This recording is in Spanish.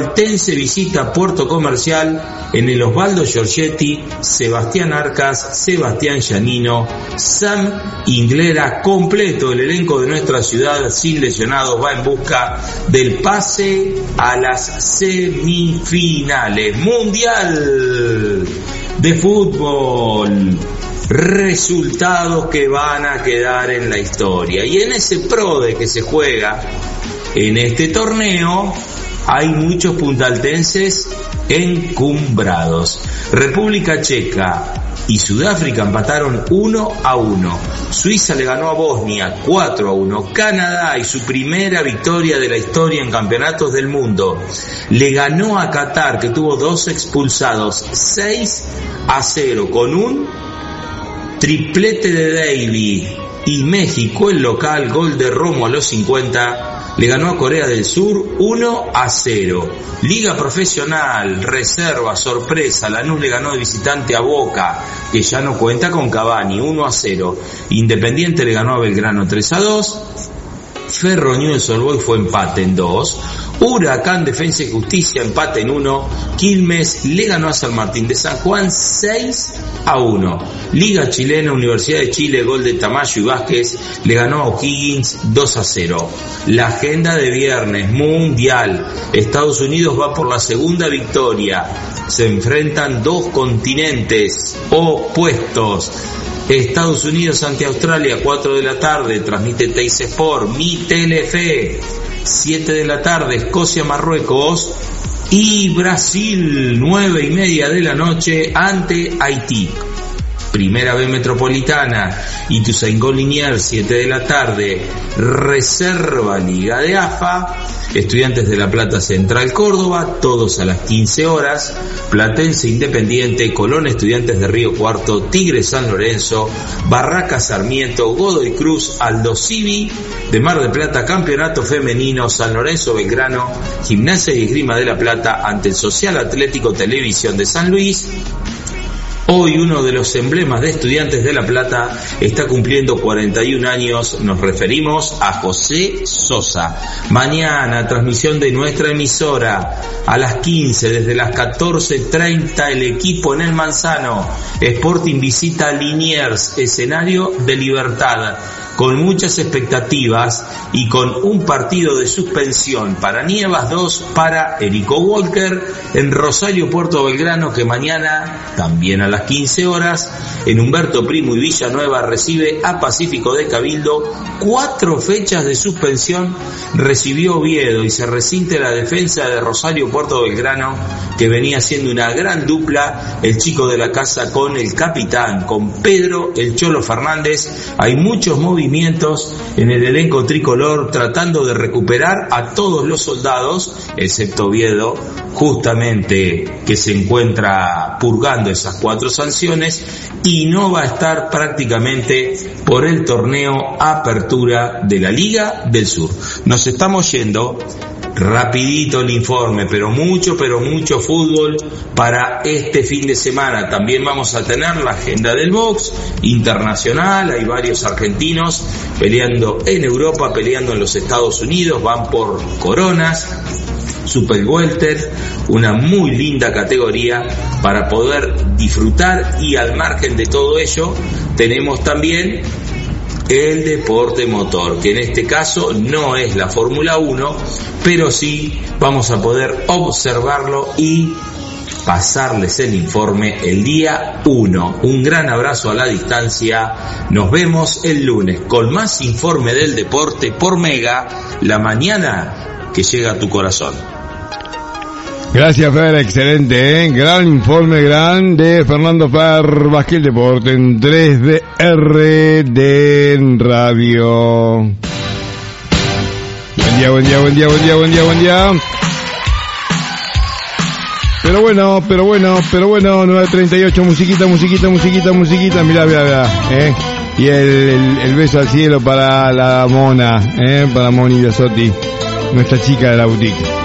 Altense visita Puerto Comercial en el Osvaldo Giorgetti. Sebastián Arcas, Sebastián Giannino, Sam Inglera, completo el elenco de nuestra ciudad sin lesionados, va en busca del pase a las semifinales. Mundial de fútbol, resultados que van a quedar en la historia, y en ese PRODE que se juega en este torneo hay muchos puntaltenses encumbrados. República Checa y Sudáfrica empataron 1-1. Suiza le ganó a Bosnia 4-1. Canadá, y su primera victoria de la historia en campeonatos del mundo, le ganó a Qatar, que tuvo 2 expulsados, 6-0, con un triplete de Davy. Y México, el local, gol de Romo a los 50, le ganó a Corea del Sur 1-0. Liga profesional, reserva, sorpresa, Lanús le ganó de visitante a Boca, que ya no cuenta con Cavani, 1-0. Independiente le ganó a Belgrano 3-2. Ferro Newell's Old Boys fue empate en 2. Huracán, Defensa y Justicia, empate en 1. Quilmes le ganó a San Martín de San Juan 6-1. Liga Chilena, Universidad de Chile, gol de Tamayo y Vázquez, le ganó a O'Higgins 2-0. La agenda de viernes, Mundial. Estados Unidos va por la segunda victoria. Se enfrentan 2 continentes opuestos. Estados Unidos ante Australia, 4 de la tarde, transmite Teis Sport, mi Telefe. 7 de la tarde, Escocia, Marruecos, y Brasil, 9:30 de la noche, ante Haití. Primera B Metropolitana, Ituzaingó Liniers, 7 de la tarde, Reserva Liga de AFA, Estudiantes de La Plata Central Córdoba, todos a las 15 horas, Platense Independiente, Colón Estudiantes de Río Cuarto, Tigre San Lorenzo, Barracas Sarmiento, Godoy Cruz, Aldo Civi de Mar del Plata, Campeonato Femenino, San Lorenzo Belgrano, Gimnasia y Esgrima de La Plata ante el Social Atlético Televisión de San Luis. Hoy uno de los emblemas de Estudiantes de La Plata está cumpliendo 41 años, nos referimos a José Sosa. Mañana, transmisión de nuestra emisora, a las 15, desde las 14:30, el equipo en el Manzano. Sporting visita a Liniers, escenario de Libertad, con muchas expectativas y con un partido de suspensión para Nievas, 2 para Erico Walker, en Rosario Puerto Belgrano, que mañana, también a las 15 horas, en Humberto Primo y Villanueva, recibe a Pacífico de Cabildo. 4 fechas de suspensión recibió Oviedo y se resiente la defensa de Rosario Puerto Belgrano, que venía siendo una gran dupla, el chico de la casa con el capitán, con Pedro el Cholo Fernández. Hay muchos movimientos en el elenco tricolor tratando de recuperar a todos los soldados, excepto Oviedo, justamente, que se encuentra purgando esas 4 sanciones y no va a estar prácticamente por el torneo Apertura de la Liga del Sur. Nos estamos yendo. Rapidito el informe, pero mucho fútbol para este fin de semana. También vamos a tener la agenda del box internacional. Hay varios argentinos peleando en Europa, peleando en los Estados Unidos, van por coronas. Super Welter, una muy linda categoría para poder disfrutar, y al margen de todo ello tenemos también el deporte motor, que en este caso no es la Fórmula 1, pero sí vamos a poder observarlo y pasarles el informe el día 1. Un gran abrazo a la distancia, nos vemos el lunes con más informe del deporte por Mega, la mañana que llega a tu corazón. Gracias, Fer, excelente, gran informe, de Fernando Fer, Basquil Deporte en 3DR de Radio. Buen día. Pero bueno, 9:38, musiquita, mirá, y el beso al cielo para la Mona, para Moni Biasotti, nuestra chica de la boutique.